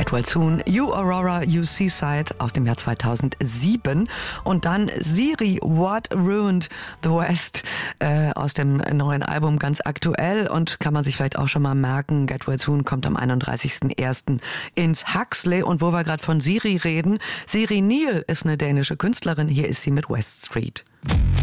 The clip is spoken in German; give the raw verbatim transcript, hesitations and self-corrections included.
Get Well Soon, You Aurora, You Seaside aus dem Jahr zweitausendsieben und dann Siri, What Ruined the West äh, aus dem neuen Album, ganz aktuell und kann man sich vielleicht auch schon mal merken, Get Well Soon kommt am einunddreißigsten ersten ins Huxley und wo wir gerade von Siri reden, Siri Neal ist eine dänische Künstlerin, hier ist sie mit West Street.